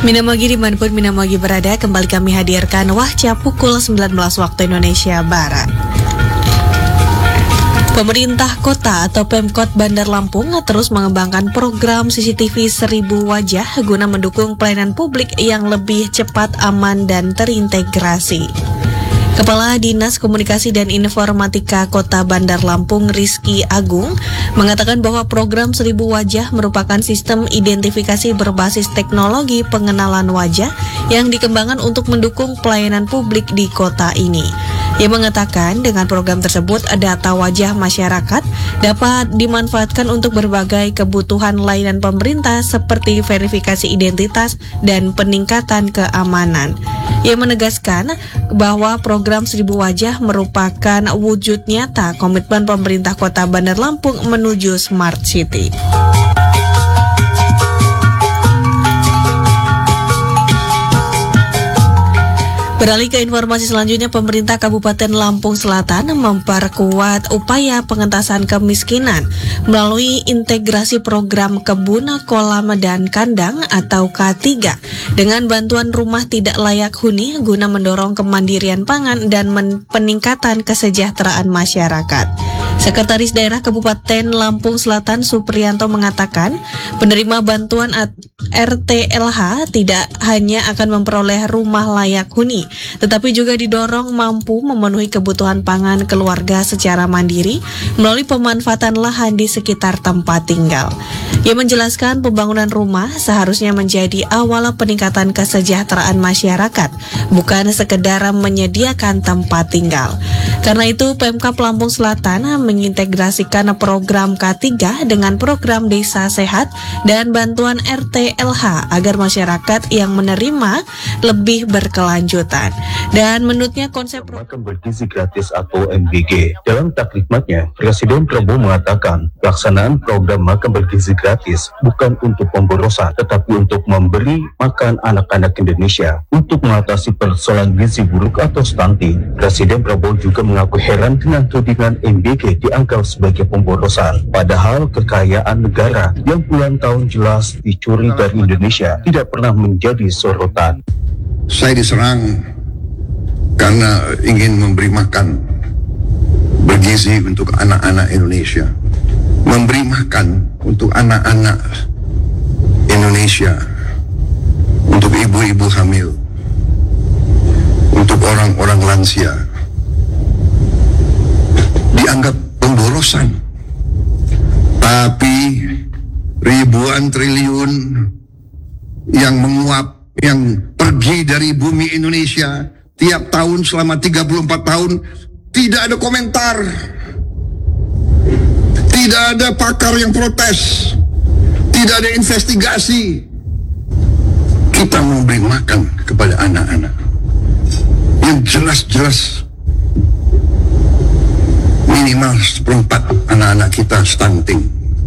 Minamagi dimanapun Minamagi berada, kembali kami hadirkan Wahca pukul 19 waktu Indonesia Barat. Pemerintah kota atau Pemkot Bandar Lampung terus mengembangkan program CCTV 1000 wajah guna mendukung pelayanan publik yang lebih cepat, aman, dan terintegrasi. Kepala Dinas Komunikasi dan Informatika Kota Bandar Lampung, Rizky Agung, mengatakan bahwa program 1000 wajah merupakan sistem identifikasi berbasis teknologi pengenalan wajah yang dikembangkan untuk mendukung pelayanan publik di kota ini. Ia mengatakan dengan program tersebut data wajah masyarakat dapat dimanfaatkan untuk berbagai kebutuhan layanan pemerintah seperti verifikasi identitas dan peningkatan keamanan. Ia menegaskan bahwa program 1000 wajah merupakan wujud nyata komitmen pemerintah Kota Bandar Lampung menuju Smart City. Beralih ke informasi selanjutnya, pemerintah Kabupaten Lampung Selatan memperkuat upaya pengentasan kemiskinan melalui integrasi program kebun, kolam, dan kandang atau K3 dengan bantuan rumah tidak layak huni guna mendorong kemandirian pangan dan peningkatan kesejahteraan masyarakat. Sekretaris Daerah Kabupaten Lampung Selatan Supriyanto mengatakan penerima bantuan RTLH tidak hanya akan memperoleh rumah layak huni, tetapi juga didorong mampu memenuhi kebutuhan pangan keluarga secara mandiri melalui pemanfaatan lahan di sekitar tempat tinggal. Ia menjelaskan pembangunan rumah seharusnya menjadi awal peningkatan kesejahteraan masyarakat, bukan sekedar menyediakan tempat tinggal. Karena itu, Pemkab Lampung Selatan mengintegrasikan program K3 dengan program Desa Sehat dan bantuan RTLH agar masyarakat yang menerima lebih berkelanjutan. Dan menurutnya konsep makan bergizi gratis atau MBG. Dalam taklimatnya, Presiden Prabowo mengatakan pelaksanaan program makan bergizi gratis bukan untuk pemborosan, tetapi untuk memberi makan anak-anak Indonesia. Untuk mengatasi persoalan gizi buruk atau stunting, Presiden Prabowo juga mengaku heran dengan tudingan MBG dianggap sebagai pemborosan. Padahal kekayaan negara yang puluhan tahun jelas dicuri dari Indonesia tidak pernah menjadi sorotan. Saya diserang karena ingin memberi makan bergizi untuk anak-anak Indonesia. Memberi makan untuk anak-anak Indonesia, untuk ibu-ibu hamil, untuk orang-orang lansia, dianggap pemborosan. Tapi ribuan triliun yang menguap, yang pergi dari bumi Indonesia tiap tahun selama 34 tahun, tidak ada komentar, tidak ada pakar yang protes, tidak ada investigasi. Kita memberi makan kepada anak-anak yang jelas-jelas minimal 1/4 anak-anak kita stunting.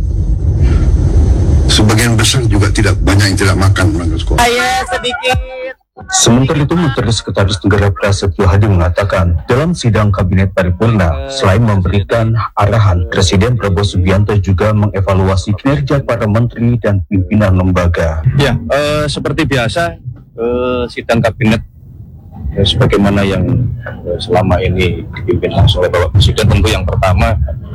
Sebagian besar juga banyak yang tidak makan berangkat sekolah. Sementara itu, Menteri Sekretaris Negara Prasetyo Hadi mengatakan dalam sidang Kabinet Paripurna, selain memberikan arahan, Presiden Prabowo Subianto juga mengevaluasi kinerja para menteri dan pimpinan lembaga. Ya, seperti biasa, sidang Kabinet sebagaimana yang selama ini dipimpin langsung oleh Bapak Presiden, tentu yang pertama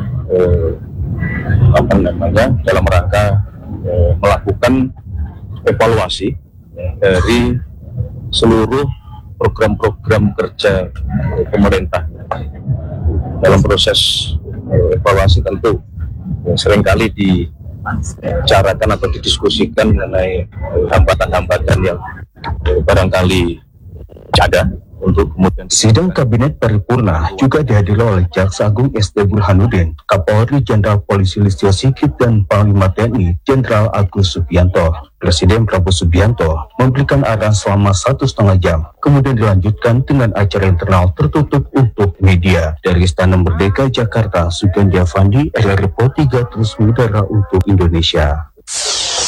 dalam rangka melakukan evaluasi dari seluruh program-program kerja pemerintah. Dalam proses evaluasi tentu seringkali dibicarakan atau didiskusikan mengenai hambatan-hambatan yang barangkali ada untuk kemudian. Sidang Kabinet Paripurna juga dihadiri oleh Jaksa Agung SD Burhanuddin, Kapolri Jenderal Polisi Listio Sigit, dan Panglima TNI Jenderal Agus Subianto. Presiden Prabowo Subianto memberikan arahan selama 1,5 jam, kemudian dilanjutkan dengan acara internal tertutup untuk media. Dari Istana Merdeka Jakarta, Sugeng Javandi, RRI 3 terus mengudara untuk Indonesia.